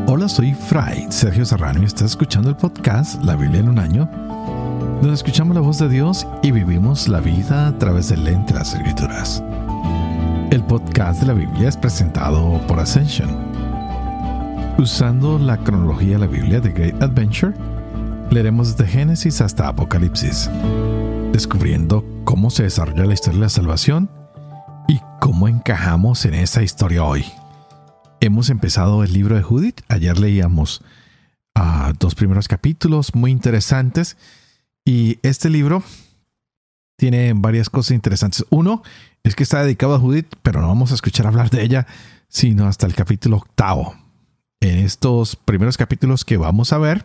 Hola, soy Fray Sergio Serrano y estás escuchando el podcast La Biblia en un año, donde escuchamos la voz de Dios y vivimos la vida a través del lente de las Escrituras. El podcast de la Biblia es presentado por Ascension. Usando la cronología de la Biblia de Great Adventure, leeremos desde Génesis hasta Apocalipsis, descubriendo cómo se desarrolla la historia de la salvación y cómo encajamos en esa historia hoy. Hemos empezado el libro de Judith. Ayer leíamos 2 primeros capítulos muy interesantes. Y este libro tiene varias cosas interesantes. Uno es que está dedicado a Judith, pero no vamos a escuchar hablar de ella, sino hasta el capítulo 8. En estos primeros capítulos que vamos a ver,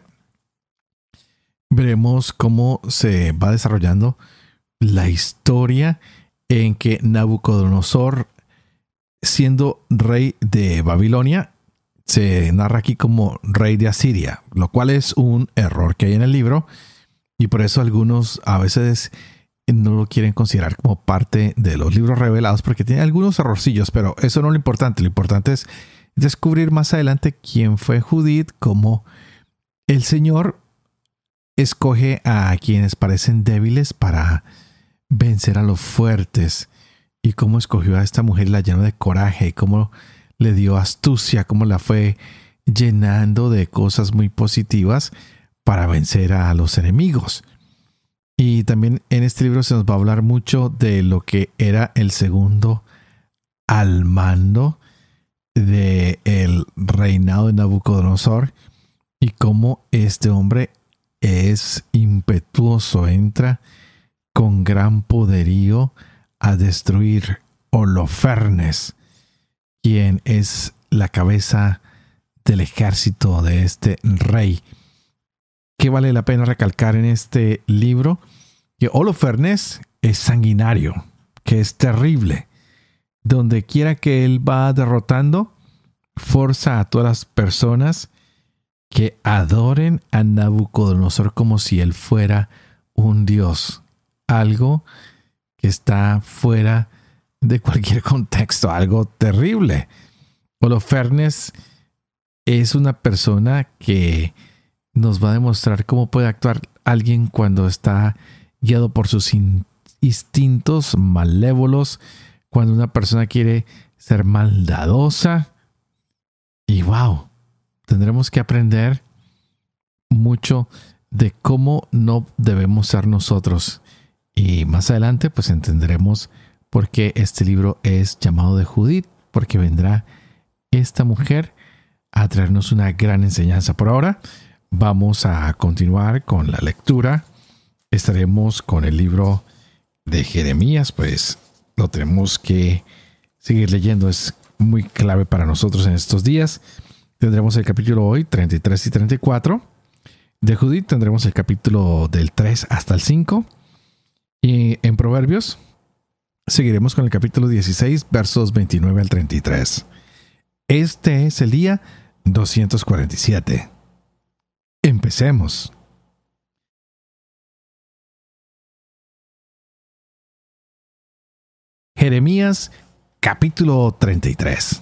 veremos cómo se va desarrollando la historia en que Nabucodonosor, siendo rey de Babilonia, se narra aquí como rey de Asiria, lo cual es un error que hay en el libro y por eso algunos a veces no lo quieren considerar como parte de los libros revelados porque tiene algunos errorcillos, pero eso no es lo importante. Lo importante es descubrir más adelante quién fue Judith, cómo el Señor escoge a quienes parecen débiles para vencer a los fuertes. Y cómo escogió a esta mujer, la llenó de coraje, cómo le dio astucia, cómo la fue llenando de cosas muy positivas para vencer a los enemigos. Y también en este libro se nos va a hablar mucho de lo que era el segundo al mando del reinado de Nabucodonosor y cómo este hombre es impetuoso, entra con gran poderío a destruir Holofernes, quien es la cabeza del ejército de este rey. ¿Qué vale la pena recalcar en este libro? Que Holofernes es sanguinario, que es terrible. Donde quiera que él va derrotando, forza a todas las personas que adoren a Nabucodonosor como si él fuera un dios. Algo que está fuera de cualquier contexto, algo terrible. Holofernes es una persona que nos va a demostrar cómo puede actuar alguien cuando está guiado por sus instintos malévolos, cuando una persona quiere ser maldadosa. Y wow, tendremos que aprender mucho de cómo no debemos ser nosotros. Y más adelante pues entenderemos por qué este libro es llamado de Judith, porque vendrá esta mujer a traernos una gran enseñanza. Por ahora vamos a continuar con la lectura. Estaremos con el libro de Jeremías, pues lo tenemos que seguir leyendo. Es muy clave para nosotros en estos días. Tendremos el capítulo hoy 33 y 34. De Judith tendremos el capítulo del 3 hasta el 5. Y en Proverbios seguiremos con el capítulo 16, versos 29 al 33. Este es el día 247. Empecemos. Jeremías, capítulo 33.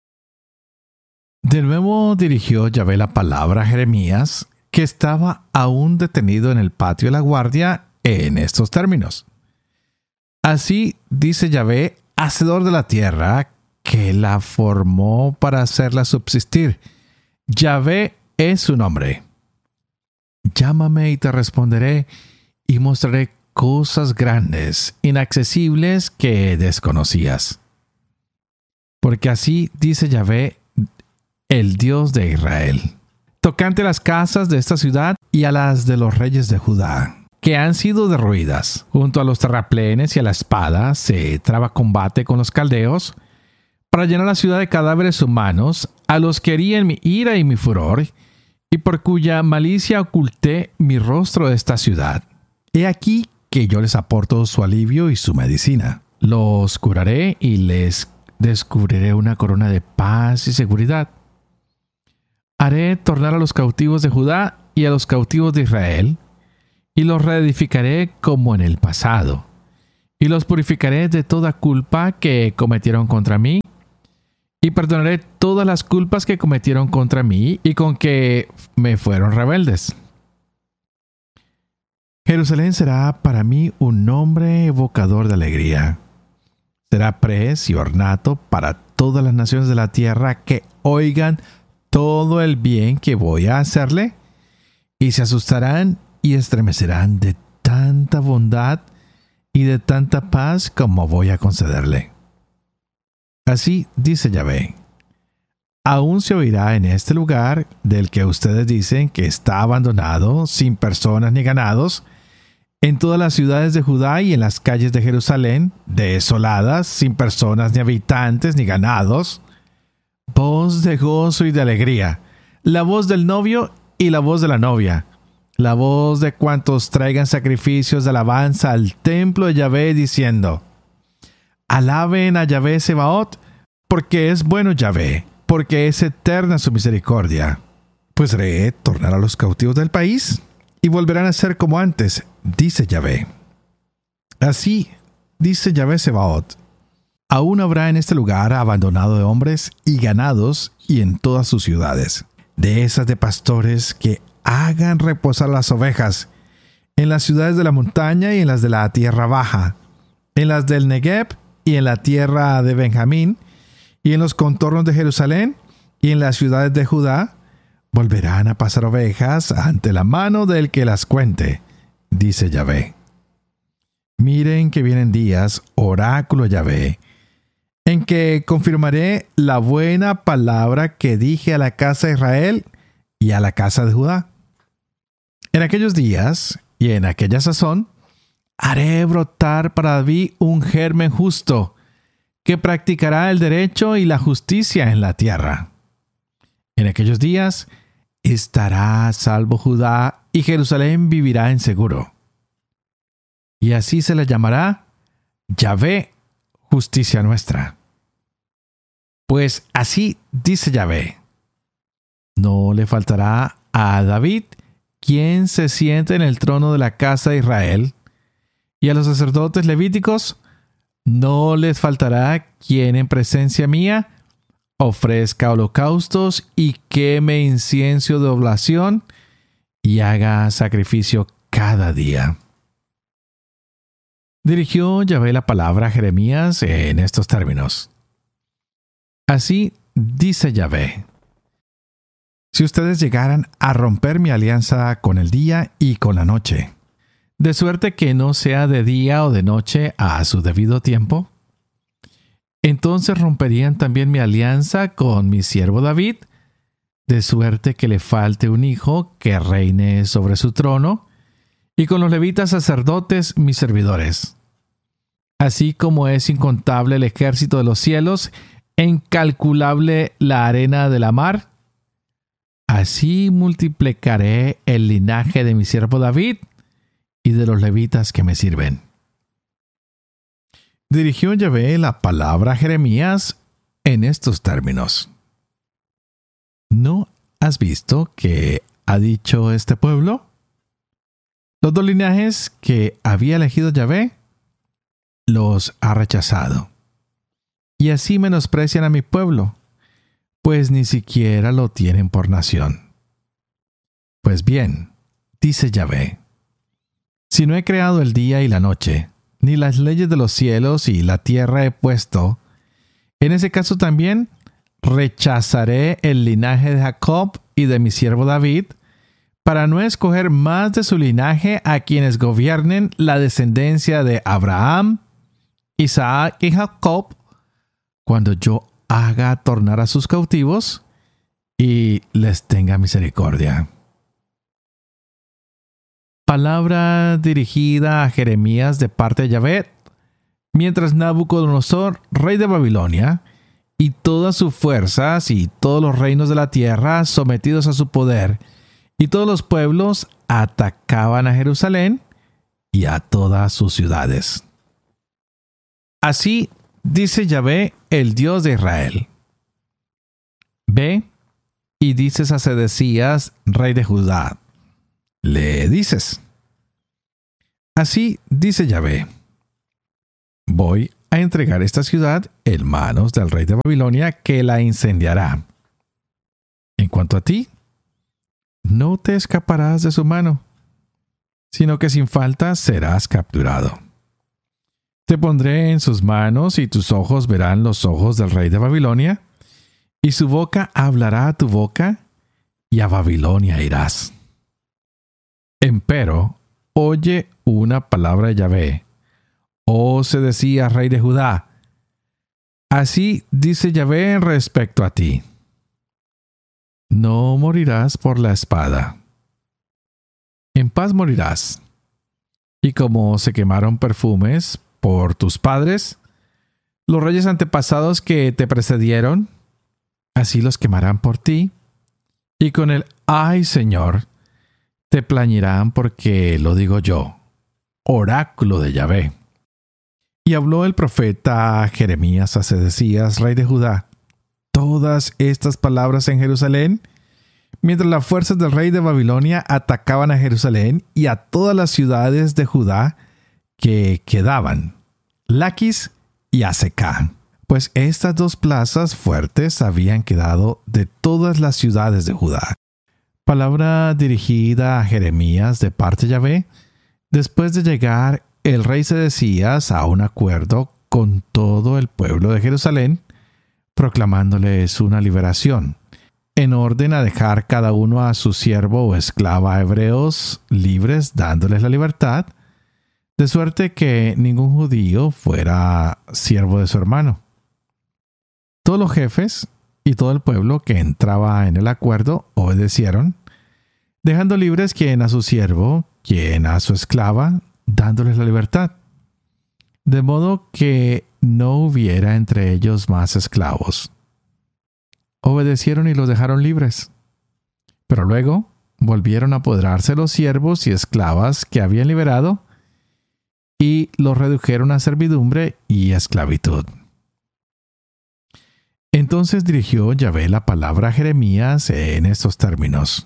De nuevo dirigió Yahvé la palabra a Jeremías, que estaba aún detenido en el patio de la guardia, en estos términos: Así dice Yahvé, hacedor de la tierra, que la formó para hacerla subsistir. Yahvé es su nombre. Llámame y te responderé, y mostraré cosas grandes, inaccesibles que desconocías. Porque así dice Yahvé, el Dios de Israel, tocante a las casas de esta ciudad y a las de los reyes de Judá, que han sido derruidas. Junto a los terraplenes y a la espada se traba combate con los caldeos para llenar la ciudad de cadáveres humanos, a los que herí en mi ira y mi furor, y por cuya malicia oculté mi rostro de esta ciudad. He aquí que yo les aporto su alivio y su medicina. Los curaré y les descubriré una corona de paz y seguridad. Haré tornar a los cautivos de Judá y a los cautivos de Israel, y los reedificaré como en el pasado, y los purificaré de toda culpa que cometieron contra mí, y perdonaré todas las culpas que cometieron contra mí y con que me fueron rebeldes. Jerusalén será para mí un nombre evocador de alegría. Será pres y ornato para todas las naciones de la tierra que oigan todo el bien que voy a hacerle y se asustarán y estremecerán de tanta bondad y de tanta paz como voy a concederle. Así dice Yahvé: aún se oirá en este lugar del que ustedes dicen que está abandonado, sin personas ni ganados, en todas las ciudades de Judá y en las calles de Jerusalén, desoladas, sin personas ni habitantes ni ganados, voz de gozo y de alegría, la voz del novio y la voz de la novia, la voz de cuantos traigan sacrificios de alabanza al templo de Yahvé, diciendo: alaben a Yahvé Sebaot, porque es bueno Yahvé, porque es eterna su misericordia. Pues haré tornar a los cautivos del país, y volverán a ser como antes, dice Yahvé. Así dice Yahvé Sebaot: aún habrá en este lugar abandonado de hombres y ganados, y en todas sus ciudades, de esas de pastores que hagan reposar las ovejas, en las ciudades de la montaña y en las de la tierra baja, en las del Negev y en la tierra de Benjamín, y en los contornos de Jerusalén y en las ciudades de Judá, volverán a pasar ovejas ante la mano del que las cuente, dice Yahvé. Miren que vienen días, oráculo Yahvé, en que confirmaré la buena palabra que dije a la casa de Israel y a la casa de Judá. En aquellos días y en aquella sazón, haré brotar para David un germen justo, que practicará el derecho y la justicia en la tierra. En aquellos días estará a salvo Judá y Jerusalén vivirá en seguro. Y así se le llamará Yahvé, justicia nuestra. Pues así dice Yahvé: no le faltará a David quien se siente en el trono de la casa de Israel, y a los sacerdotes levíticos no les faltará quien en presencia mía ofrezca holocaustos y queme incienso de oblación y haga sacrificio cada día. Dirigió Yahvé la palabra a Jeremías en estos términos: así dice Yahvé: si ustedes llegaran a romper mi alianza con el día y con la noche, de suerte que no sea de día o de noche a su debido tiempo, entonces romperían también mi alianza con mi siervo David, de suerte que le falte un hijo que reine sobre su trono, y con los levitas sacerdotes mis servidores. Así como es incontable el ejército de los cielos, e incalculable la arena de la mar, así multiplicaré el linaje de mi siervo David y de los levitas que me sirven. Dirigió Yahvé la palabra a Jeremías en estos términos: ¿no has visto que ha dicho este pueblo? Los dos linajes que había elegido Yahvé los ha rechazado, y así menosprecian a mi pueblo, pues ni siquiera lo tienen por nación. Pues bien, dice Yahvé: si no he creado el día y la noche, ni las leyes de los cielos y la tierra he puesto, en ese caso también rechazaré el linaje de Jacob y de mi siervo David, para no escoger más de su linaje a quienes gobiernen la descendencia de Abraham, Isaac y Jacob, cuando yo haga tornar a sus cautivos y les tenga misericordia. Palabra dirigida a Jeremías de parte de Yahvé, mientras Nabucodonosor, rey de Babilonia, y todas sus fuerzas y todos los reinos de la tierra sometidos a su poder, y todos los pueblos atacaban a Jerusalén y a todas sus ciudades. Así dice Yahvé, el Dios de Israel: ve y dices a Sedecías, rey de Judá, le dices: así dice Yahvé: voy a entregar esta ciudad en manos del rey de Babilonia, que la incendiará. En cuanto a ti, no te escaparás de su mano, sino que sin falta serás capturado. Te pondré en sus manos y tus ojos verán los ojos del rey de Babilonia, y su boca hablará a tu boca, y a Babilonia irás. Empero, oye una palabra de Yahvé. Oh, se decía rey de Judá. Así dice Yahvé respecto a ti. No morirás por la espada. En paz morirás. Y como se quemaron perfumes por tus padres, los reyes antepasados que te precedieron, así los quemarán por ti. Y con el ay Señor, te plañirán porque lo digo yo, oráculo de Yahvé. Y habló el profeta Jeremías a Sedecías, rey de Judá, todas estas palabras en Jerusalén, mientras las fuerzas del rey de Babilonia atacaban a Jerusalén y a todas las ciudades de Judá que quedaban, Laquis y Azeká, pues estas dos plazas fuertes habían quedado de todas las ciudades de Judá. Palabra dirigida a Jeremías de parte de Yahvé, después de llegar el rey Sedecías a un acuerdo con todo el pueblo de Jerusalén, proclamándoles una liberación, en orden a dejar cada uno a su siervo o esclava hebreos libres, dándoles la libertad, de suerte que ningún judío fuera siervo de su hermano. Todos los jefes y todo el pueblo que entraba en el acuerdo obedecieron, dejando libres quien a su siervo, quien a su esclava, dándoles la libertad, de modo que no hubiera entre ellos más esclavos. Obedecieron y los dejaron libres. Pero luego volvieron a apoderarse los siervos y esclavas que habían liberado y los redujeron a servidumbre y esclavitud. Entonces dirigió Yahvé la palabra a Jeremías en estos términos.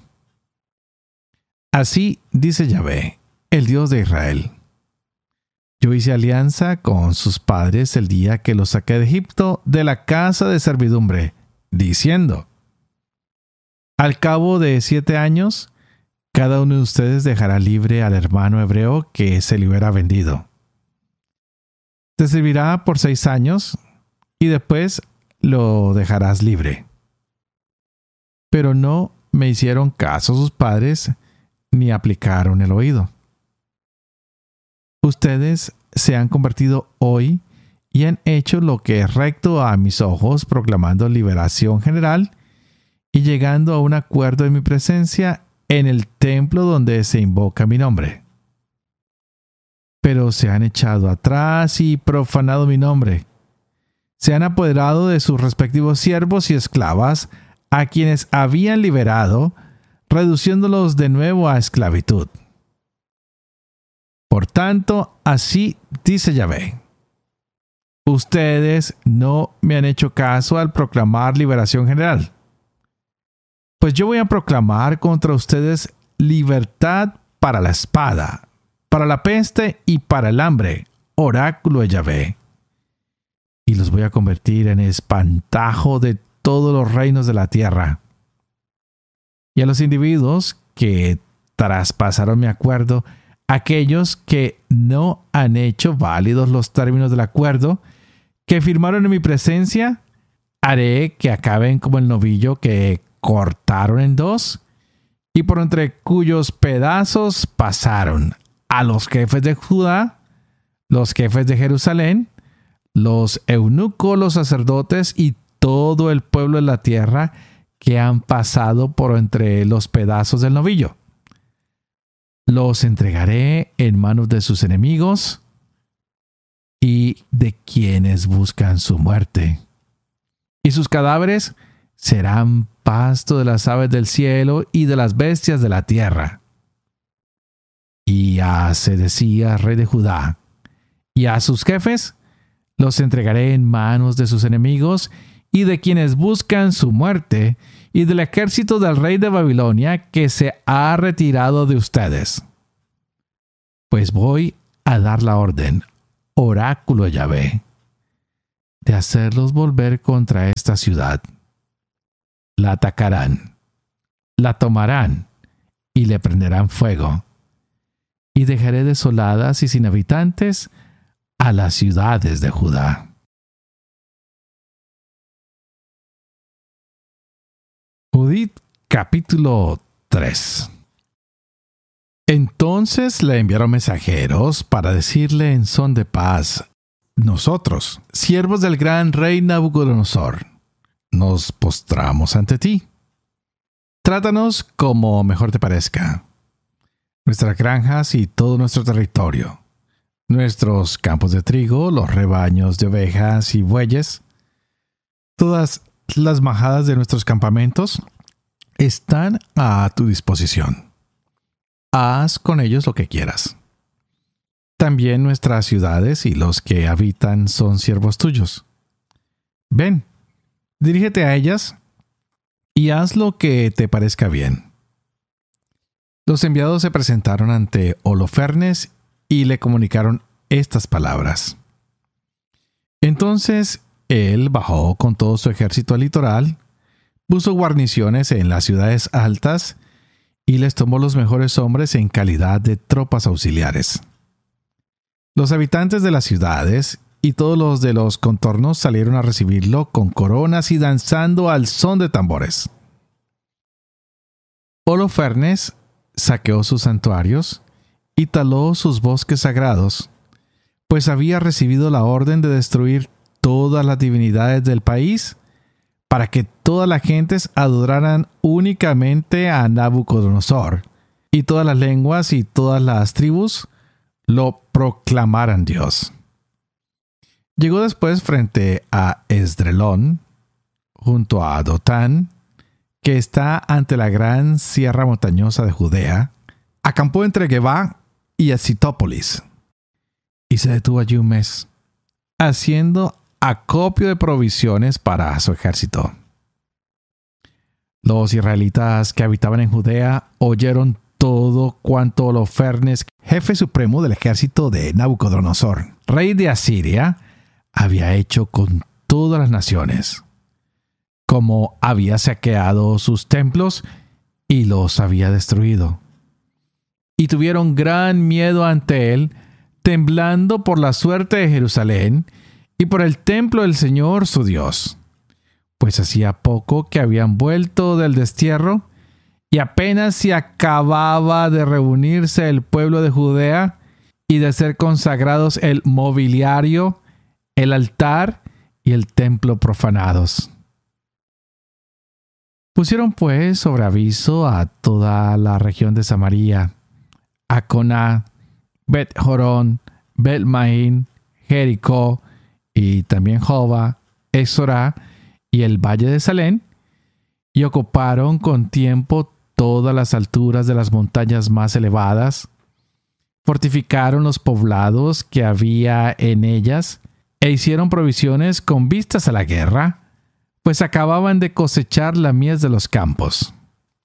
Así dice Yahvé, el Dios de Israel. Yo hice alianza con sus padres el día que los saqué de Egipto de la casa de servidumbre, diciendo: al cabo de 7 años, cada uno de ustedes dejará libre al hermano hebreo que se le hubiera vendido. Te servirá por 6 años y después lo dejarás libre. Pero no me hicieron caso sus padres ni aplicaron el oído. Ustedes se han convertido hoy y han hecho lo que es recto a mis ojos, proclamando liberación general y llegando a un acuerdo en mi presencia en el templo donde se invoca mi nombre. Pero se han echado atrás y profanado mi nombre. Se han apoderado de sus respectivos siervos y esclavas, a quienes habían liberado, reduciéndolos de nuevo a esclavitud. Por tanto, así dice Yahvé: ustedes no me han hecho caso al proclamar liberación general. Pues yo voy a proclamar contra ustedes libertad para la espada, para la peste y para el hambre, oráculo de Yahvé. Y los voy a convertir en espantajo de todos los reinos de la tierra. Y a los individuos que traspasaron mi acuerdo, aquellos que no han hecho válidos los términos del acuerdo, que firmaron en mi presencia, haré que acaben como el novillo que cortaron en dos, y por entre cuyos pedazos pasaron a los jefes de Judá, los jefes de Jerusalén, los eunucos, los sacerdotes y todo el pueblo de la tierra que han pasado por entre los pedazos del novillo. Los entregaré en manos de sus enemigos y de quienes buscan su muerte. Y sus cadáveres serán pasto de las aves del cielo y de las bestias de la tierra. Y a Sedecías, rey de Judá, y a sus jefes, los entregaré en manos de sus enemigos y de quienes buscan su muerte, y del ejército del rey de Babilonia que se ha retirado de ustedes. Pues voy a dar la orden, oráculo de Yahvé, de hacerlos volver contra esta ciudad. La atacarán, la tomarán y le prenderán fuego, y dejaré desoladas y sin habitantes a las ciudades de Judá. Judith capítulo 3. Entonces le enviaron mensajeros para decirle en son de paz: nosotros, siervos del gran rey Nabucodonosor, nos postramos ante ti. Trátanos como mejor te parezca. Nuestras granjas y todo nuestro territorio, nuestros campos de trigo, los rebaños de ovejas y bueyes, todas las majadas de nuestros campamentos están a tu disposición. Haz con ellos lo que quieras. También nuestras ciudades y los que habitan son siervos tuyos. Ven, dirígete a ellas y haz lo que te parezca bien. Los enviados se presentaron ante Holofernes y le comunicaron estas palabras. Entonces él bajó con todo su ejército al litoral, puso guarniciones en las ciudades altas y les tomó los mejores hombres en calidad de tropas auxiliares. Los habitantes de las ciudades y todos los de los contornos salieron a recibirlo con coronas y danzando al son de tambores. Holofernes saqueó sus santuarios y taló sus bosques sagrados, pues había recibido la orden de destruir todas las divinidades del país para que todas las gentes adoraran únicamente a Nabucodonosor, y todas las lenguas y todas las tribus lo proclamaran Dios. Llegó después frente a Esdrelón, junto a Dotán, que está ante la gran sierra montañosa de Judea, acampó entre Gebá y Asitópolis, y se detuvo allí un mes, haciendo acopio de provisiones para su ejército. Los israelitas que habitaban en Judea oyeron todo cuanto Holofernes, jefe supremo del ejército de Nabucodonosor, rey de Asiria, había hecho con todas las naciones, como había saqueado sus templos y los había destruido. Y tuvieron gran miedo ante él, temblando por la suerte de Jerusalén y por el templo del Señor su Dios, pues hacía poco que habían vuelto del destierro y apenas se acababa de reunirse el pueblo de Judea y de ser consagrados el mobiliario, el altar y el templo profanados. Pusieron pues sobre aviso a toda la región de Samaria, a Coná, Bet-Jorón, Bet-Maín, Jericó, y también Jova, Exorá y el valle de Salén, y ocuparon con tiempo todas las alturas de las montañas más elevadas, fortificaron los poblados que había en ellas, e hicieron provisiones con vistas a la guerra, pues acababan de cosechar la mies de los campos.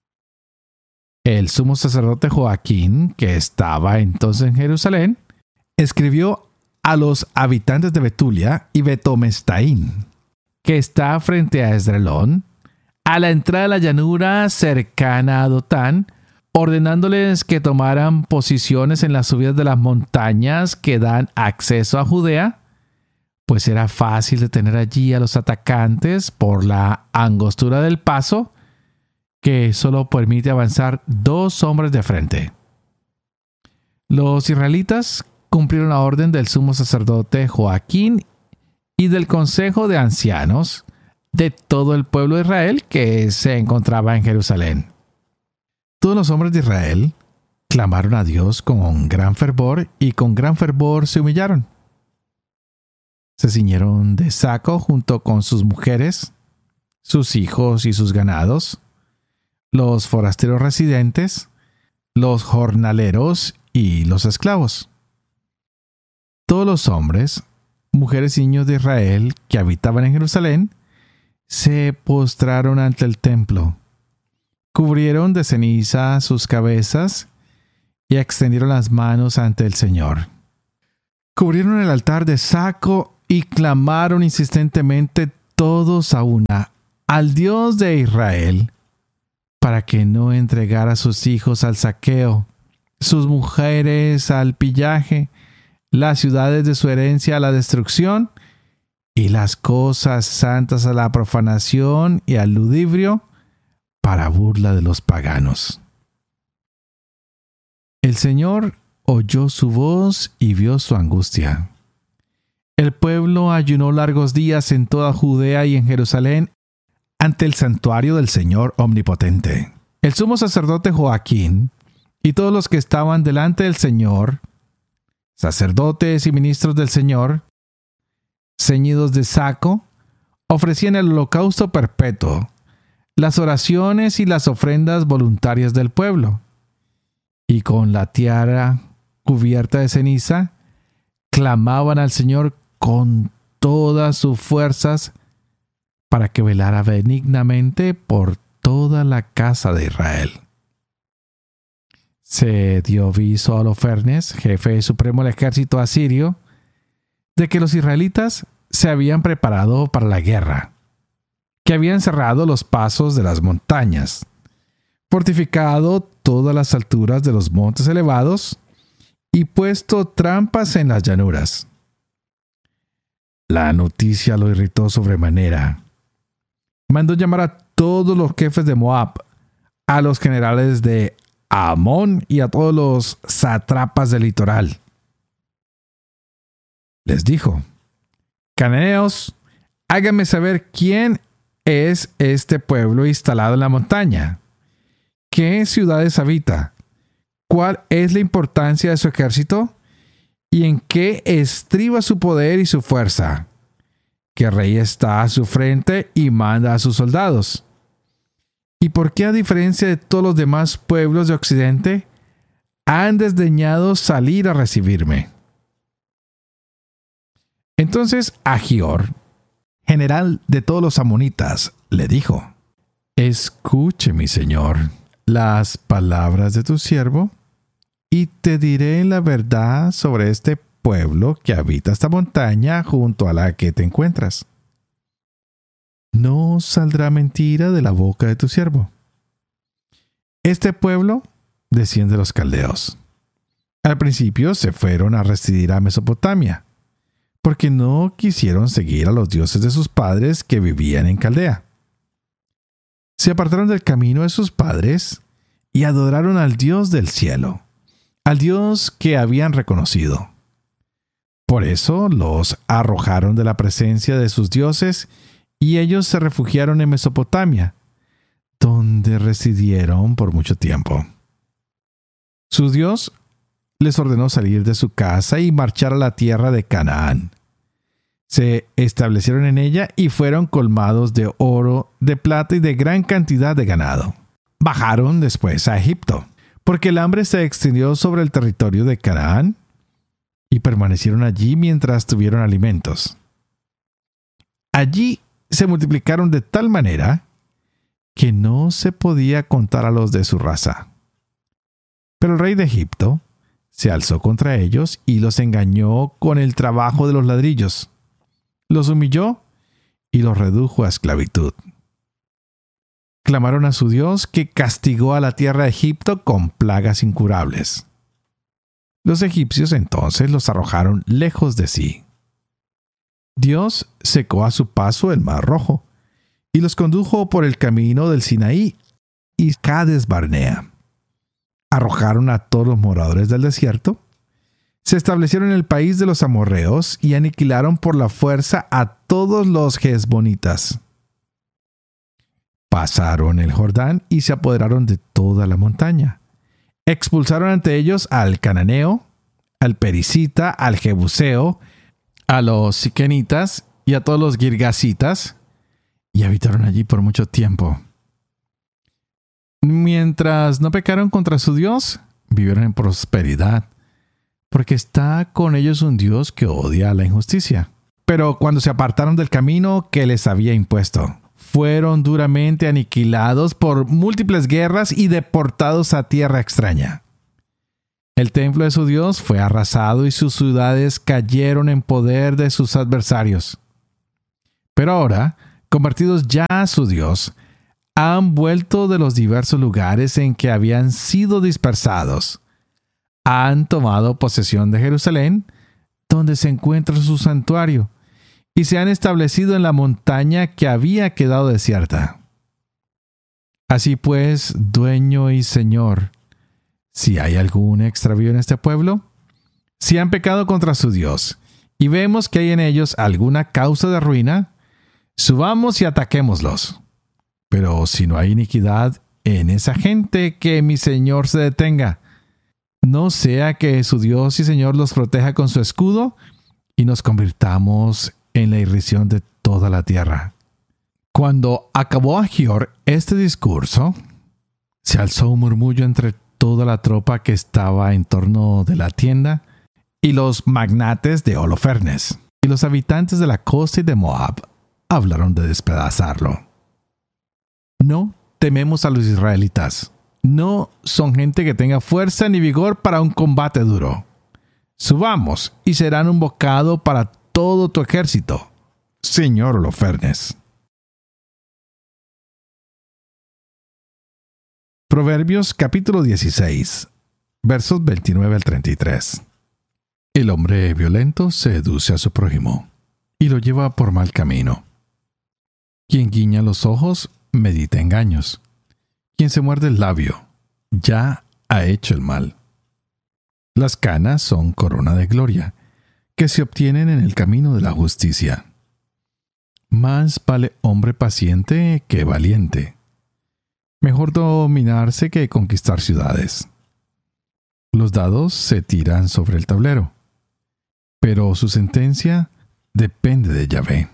El sumo sacerdote Joaquín, que estaba entonces en Jerusalén, escribió a los habitantes de Betulia y Betomestaín, que está frente a Esdrelón, a la entrada de la llanura cercana a Dotán, ordenándoles que tomaran posiciones en las subidas de las montañas que dan acceso a Judea, pues era fácil detener allí a los atacantes por la angostura del paso, que solo permite avanzar 2 hombres de frente. Los israelitas cumplieron la orden del sumo sacerdote Joaquín y del consejo de ancianos de todo el pueblo de Israel que se encontraba en Jerusalén. Todos los hombres de Israel clamaron a Dios con gran fervor y con gran fervor se humillaron. Se ciñeron de saco junto con sus mujeres, sus hijos y sus ganados, los forasteros residentes, los jornaleros y los esclavos. Todos los hombres, mujeres y niños de Israel que habitaban en Jerusalén se postraron ante el templo, cubrieron de ceniza sus cabezas y extendieron las manos ante el Señor. Cubrieron el altar de saco y clamaron insistentemente todos a una al Dios de Israel para que no entregara a sus hijos al saqueo, sus mujeres al pillaje, las ciudades de su herencia a la destrucción y las cosas santas a la profanación y al ludibrio para burla de los paganos. El Señor oyó su voz y vio su angustia. El pueblo ayunó largos días en toda Judea y en Jerusalén ante el santuario del Señor Omnipotente. El sumo sacerdote Joaquín y todos los que estaban delante del Señor, sacerdotes y ministros del Señor, ceñidos de saco, ofrecían el holocausto perpetuo, las oraciones y las ofrendas voluntarias del pueblo, y con la tiara cubierta de ceniza, clamaban al Señor con todas sus fuerzas para que velara benignamente por toda la casa de Israel. Se dio aviso a Holofernes, jefe supremo del ejército asirio, de que los israelitas se habían preparado para la guerra, que habían cerrado los pasos de las montañas, fortificado todas las alturas de los montes elevados y puesto trampas en las llanuras. La noticia lo irritó sobremanera. Mandó llamar a todos los jefes de Moab, a los generales de Amón y a todos los sátrapas del litoral. Les dijo: Cananeos, háganme saber quién es este pueblo instalado en la montaña. ¿Qué ciudades habita? ¿Cuál es la importancia de su ejército? ¿Y en qué estriba su poder y su fuerza? ¿Qué rey está a su frente y manda a sus soldados? ¿Y por qué, a diferencia de todos los demás pueblos de Occidente, han desdeñado salir a recibirme? Entonces Ahior, general de todos los amonitas, le dijo: Escuche, mi señor, las palabras de tu siervo, y te diré la verdad sobre este pueblo que habita esta montaña junto a la que te encuentras. No saldrá mentira de la boca de tu siervo. Este pueblo desciende de los caldeos. Al principio se fueron a residir a Mesopotamia, porque no quisieron seguir a los dioses de sus padres que vivían en Caldea. Se apartaron del camino de sus padres y adoraron al Dios del cielo, al Dios que habían reconocido. Por eso los arrojaron de la presencia de sus dioses y ellos se refugiaron en Mesopotamia, donde residieron por mucho tiempo. Su Dios les ordenó salir de su casa y marchar a la tierra de Canaán. Se establecieron en ella y fueron colmados de oro, de plata y de gran cantidad de ganado. Bajaron después a Egipto, porque el hambre se extendió sobre el territorio de Canaán, y permanecieron allí mientras tuvieron alimentos. Allí se multiplicaron de tal manera que no se podía contar a los de su raza. Pero el rey de Egipto se alzó contra ellos y los engañó con el trabajo de los ladrillos. Los humilló y los redujo a esclavitud. Clamaron a su Dios, que castigó a la tierra de Egipto con plagas incurables. Los egipcios entonces los arrojaron lejos de sí. Dios secó a su paso el Mar Rojo y los condujo por el camino del Sinaí y Cades Barnea. Arrojaron a todos los moradores del desierto, se establecieron en el país de los amorreos y aniquilaron por la fuerza a todos los hesbonitas. Pasaron el Jordán y se apoderaron de toda la montaña. Expulsaron ante ellos al cananeo, al pericita, al jebuseo, a los siquenitas y a todos los girgasitas, y habitaron allí por mucho tiempo. Mientras no pecaron contra su Dios, vivieron en prosperidad, porque está con ellos un Dios que odia la injusticia. Pero cuando se apartaron del camino que les había impuesto, fueron duramente aniquilados por múltiples guerras y deportados a tierra extraña. El templo de su Dios fue arrasado y sus ciudades cayeron en poder de sus adversarios. Pero ahora, convertidos ya a su Dios, han vuelto de los diversos lugares en que habían sido dispersados. Han tomado posesión de Jerusalén, donde se encuentra su santuario, y se han establecido en la montaña que había quedado desierta. Así pues, dueño y señor, si hay algún extravío en este pueblo, si han pecado contra su Dios, y vemos que hay en ellos alguna causa de ruina, subamos y ataquémoslos. Pero si no hay iniquidad en esa gente, que mi Señor se detenga. No sea que su Dios y Señor los proteja con su escudo y nos convirtamos en la irrisión de toda la tierra. Cuando acabó Achior este discurso, se alzó un murmullo entre toda la tropa que estaba en torno de la tienda y los magnates de Holofernes. Y los habitantes de la costa y de Moab hablaron de despedazarlo. No tememos a los israelitas. No son gente que tenga fuerza ni vigor para un combate duro. Subamos y serán un bocado para todo tu ejército, señor Holofernes. Proverbios capítulo 16, versos 29 al 33. El hombre violento seduce a su prójimo y lo lleva por mal camino. Quien guiña los ojos medita engaños. Quien se muerde el labio ya ha hecho el mal. Las canas son corona de gloria, que se obtienen en el camino de la justicia. Más vale hombre paciente que valiente. Mejor dominarse que conquistar ciudades. Los dados se tiran sobre el tablero, pero su sentencia depende de Yahvé.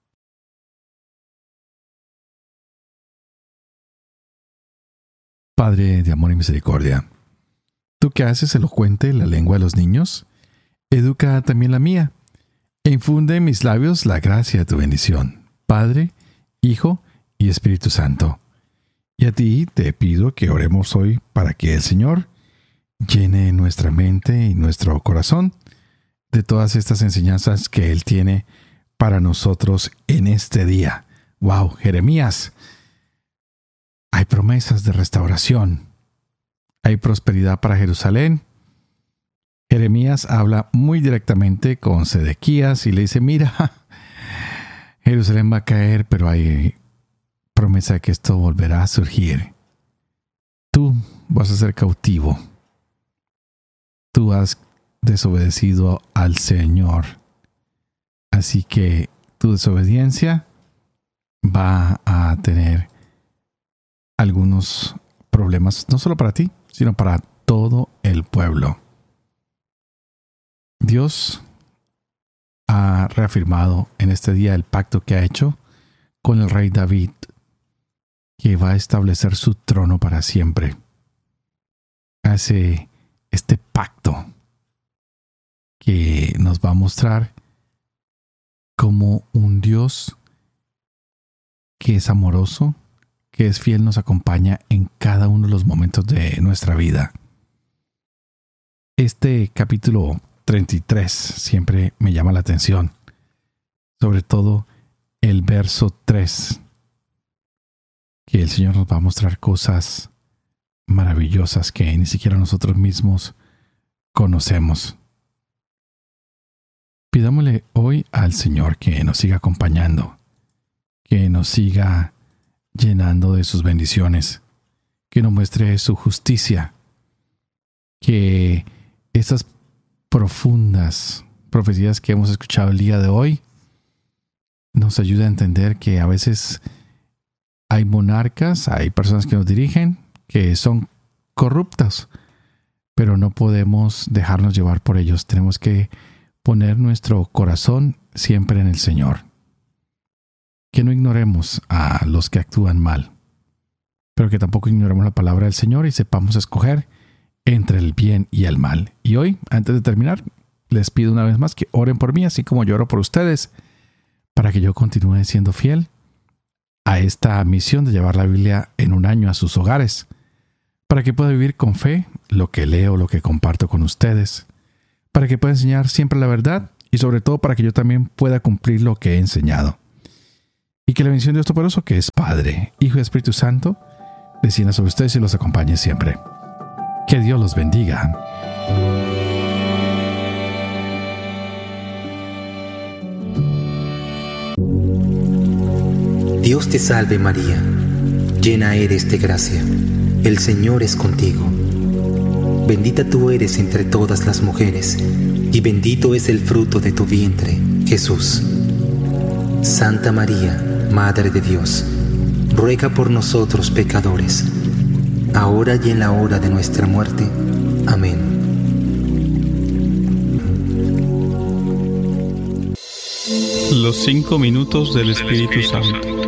Padre de amor y misericordia, tú que haces elocuente la lengua de los niños, educa también la mía, e infunde en mis labios la gracia de tu bendición, Padre, Hijo y Espíritu Santo. Y a ti te pido que oremos hoy para que el Señor llene nuestra mente y nuestro corazón de todas estas enseñanzas que Él tiene para nosotros en este día. ¡Wow! Jeremías, hay promesas de restauración. Hay prosperidad para Jerusalén. Jeremías habla muy directamente con Sedequías y le dice, mira, Jerusalén va a caer, pero hay promesa de que esto volverá a surgir. Tú vas a ser cautivo. Tú has desobedecido al Señor. Así que tu desobediencia va a tener algunos problemas, no solo para ti, sino para todo el pueblo. Dios ha reafirmado en este día el pacto que ha hecho con el rey David, que va a establecer su trono para siempre. Hace este pacto que nos va a mostrar cómo un Dios que es amoroso, que es fiel, nos acompaña en cada uno de los momentos de nuestra vida. Este capítulo 33 siempre me llama la atención, sobre todo el verso 3, que el Señor nos va a mostrar cosas maravillosas que ni siquiera nosotros mismos conocemos. Pidámosle hoy al Señor que nos siga acompañando, que nos siga llenando de sus bendiciones, que nos muestre su justicia, que estas profundas profecías que hemos escuchado el día de hoy nos ayude a entender que a veces hay monarcas, hay personas que nos dirigen, que son corruptas, pero no podemos dejarnos llevar por ellos. Tenemos que poner nuestro corazón siempre en el Señor. Que no ignoremos a los que actúan mal, pero que tampoco ignoremos la palabra del Señor y sepamos escoger entre el bien y el mal. Y hoy, antes de terminar, les pido una vez más que oren por mí, así como yo oro por ustedes, para que yo continúe siendo fiel a esta misión de llevar la Biblia en un año a sus hogares, para que pueda vivir con fe lo que leo, lo que comparto con ustedes, para que pueda enseñar siempre la verdad y sobre todo para que yo también pueda cumplir lo que he enseñado. Y que la bendición de Dios Todopoderoso, que es Padre, Hijo y Espíritu Santo, descienda sobre ustedes y los acompañe siempre. Que Dios los bendiga. Dios te salve María, llena eres de gracia, el Señor es contigo. Bendita tú eres entre todas las mujeres, y bendito es el fruto de tu vientre, Jesús. Santa María, Madre de Dios, ruega por nosotros pecadores, ahora y en la hora de nuestra muerte. Amén. Los 5 minutos del Espíritu Santo.